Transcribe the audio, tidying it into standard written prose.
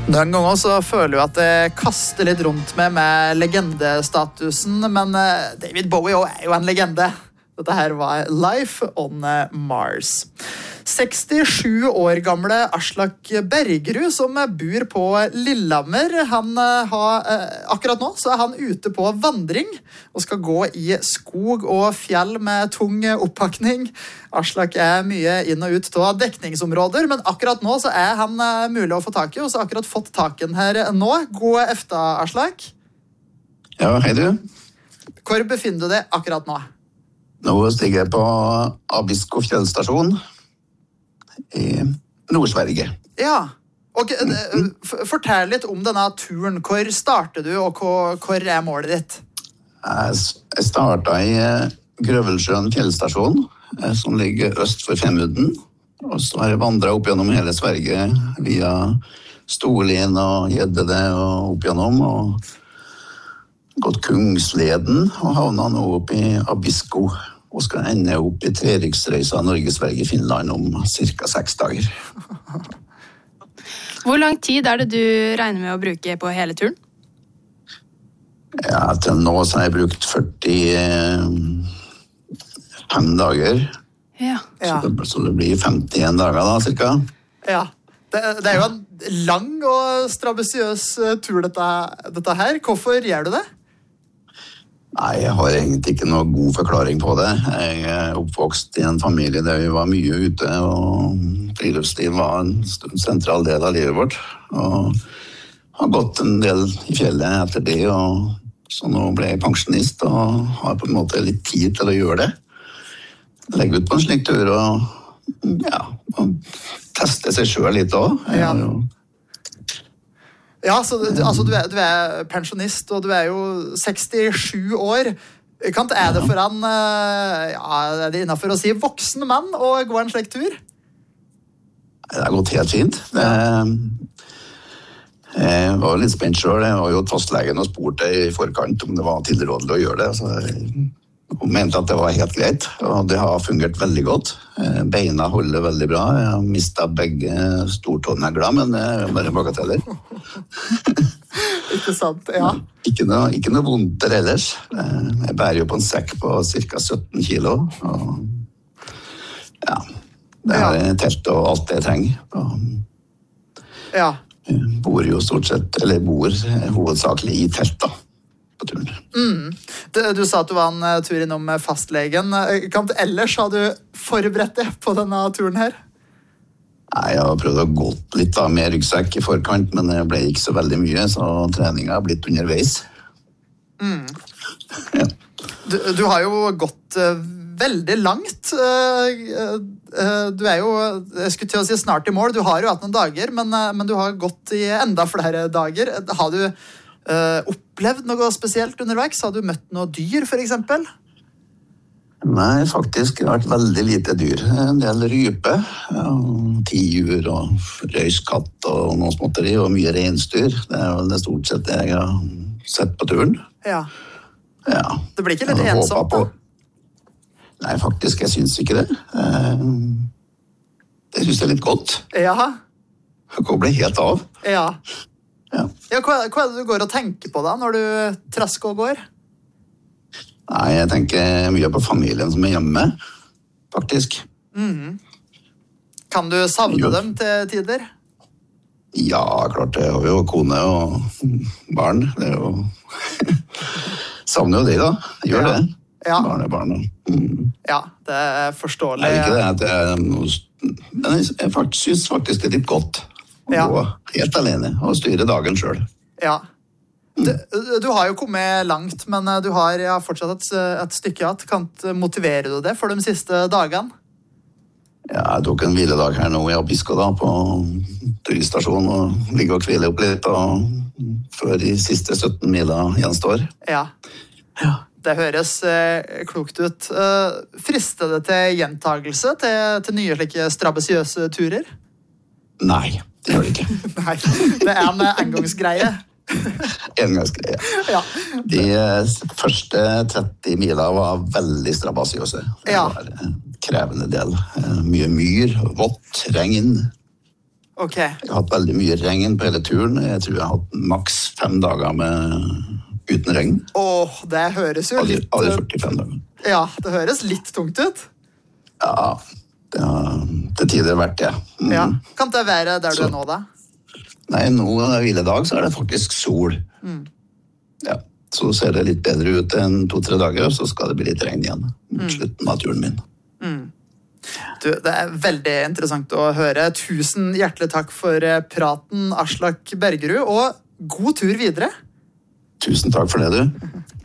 Noen ganger så føler jeg at det kaster litt rundt med legendestatusen, men David Bowie er jo en legende. Dette her var Life on Mars. 67 år gamle Aslak Bergerud som bor på Lillehammer. Akkurat nå så er han ute på vandring og skal gå i skog og fjell med tung oppakning. Aslak er mye inn og ut av dekningsområder, men akkurat nå så er han mulig å få tak i, og så har akkurat fått taken her nå. God efter, Aslak. Ja, hei du. Hvor befinner du deg akkurat nå? Nå stiger jeg på Abisko fjellstasjon i Nord-Sverige. Ja, og fortell litt om denne turen. Hvor starter du, og hvor er målet ditt? Jeg startet i Grøvelsjøen fjellstasjon, som ligger øst for Femudden. Og så har jeg vandret opp gjennom hele Sverige via Storlien og Gjeddede og opp gjennom, og gått Kungsleden og havnet nå opp i Abisko. Og skal ende opp i Treriksrøysa, Norge, Sverige, Finland om cirka 6 dager. Hvor lang tid er det du regner med å bruke på hele turen? Ja, til nå så har jeg brukt 45 dager. Ja. Så det blir 51 dager da, cirka. Ja, det er jo en lang og strabasiøs tur dette her. Hvorfor gjør du det? Nei, jeg har egentlig ikke noe god forklaring på det. Jeg er oppvokst i en familie der vi var mye ute, og friluftsliv var en sentral del av livet vårt. Og har gått en del i fjellet etter det, og så nå ble jeg pensjonist og har på en måte litt tid til å gjøre det. Legge ut på en slik tur og teste seg selv litt også. Ja, så du er pensjonist, og du er jo 67 år. Kan det det for en, er det innenfor å si voksen mann å gå en slik tur? Det har gått helt fint. Jeg var litt spent selv. Jeg var jo fastlegen og spurte i forkant om det var tilrådelig å gjøre det. Så jeg mente at det var helt greit, og det har fungert veldig godt. Beina holder veldig bra. Jeg har mistet begge stortånegler, men det er bare bagateller. Ikke sant, ja. Ikke noe vondt der ellers. Jeg bærer jo på en sekk på cirka 17 kilo. Og det er telt og alt det jeg trenger. Ja. Jeg bor jo stort sett, eller bor hovedsakelig i telt da, på turen. Du sa at du var en tur innom fastlegen. Ellers har du forberedt deg på denne turen her? Nei, jeg har prøvd å gå litt med ryggsekk i forkant, men det ble ikke så veldig mye, så treningen har blitt underveis. Ja. Du har jo gått veldig langt. Du er jo, jeg skulle til å si snart i mål, du har jo hatt noen dager, men du har gått i enda flere dager. Har du opplevd noe spesielt underveis? Har du møtt noe dyr, for eksempel? Nei, faktisk har det vært veldig lite dyr. En del rype, tiur og røyskatt og noe småtteri, og mye reinsdyr. Det er vel det stort sett det jeg har sett på turen. Ja. Ja. Det blir ikke litt ensomt da? Nei, faktisk, jeg synes ikke det. Jeg synes det er litt godt. Ja. Jeg kobler helt av. Ja. Ja. Hva er det du går og tenker på da, når du trasker og går? Nei, jeg tenker mye på familien som er hjemme, faktisk. Kan du savne dem til tider? Ja, klart, jeg har jo kone og barn. Det er jo... Savner jo de da, gjør det. Ja. Barn. Ja, det er forståelig. Det er ikke det at jeg er noe... Men jeg synes faktisk det er litt godt å gå helt alene og styre dagen selv. Ja. Du har jo kommet langt, men du har fortsatt et stykke igjen. Motiverer du det for de siste dagene? Ja, jeg tok en hviledag her nå i Abisko da, på turistasjonen, og ligger og hviler opp litt, og før de siste 17 mila gjenstår. Ja. Det høres klokt ut. Frister det til gjentagelse til nye slike strabasiøse turer? Nei, det gjør det ikke. Nei, det er en engangsgreie. Engangsgreie. Ja. De første 30 mila var veldig strabasiøse. Det var en krevende del. Mye myr, vått, regn. Ok. Jeg har hatt veldig mye regn på hele turen. Jeg tror jeg har hatt maks 5 dager uten regn. Åh, det høres jo litt... Alle 45 dager. Ja, det høres litt tungt ut. Ja, det har til tider vært det. Ja. Kan det være der du er nå da? Nei, nå hviledag så er det faktisk sol. Ja, så ser det litt bedre ut enn 2-3 dager, og så skal det bli litt regn igjen mot slutten av turen min. Du, det er veldig interessant å høre. Tusen hjertelig takk for praten, Aslak Bergerud, og god tur videre. Tusen takk for det, du.